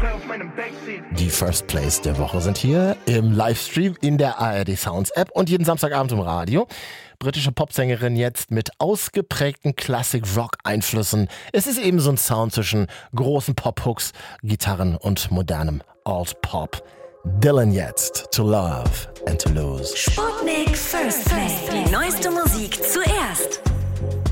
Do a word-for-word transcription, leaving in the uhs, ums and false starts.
Die First Plays der Woche sind hier im Livestream in der A R D Sounds App und jeden Samstagabend im Radio. Britische Popsängerin jetzt mit ausgeprägten Classic-Rock-Einflüssen. Es ist eben so ein Sound zwischen großen Pop-Hooks, Gitarren und modernem Alt-Pop. Dylan jetzt, To Love and To Lose. Sputnik First Play. Die neueste Musik zuerst.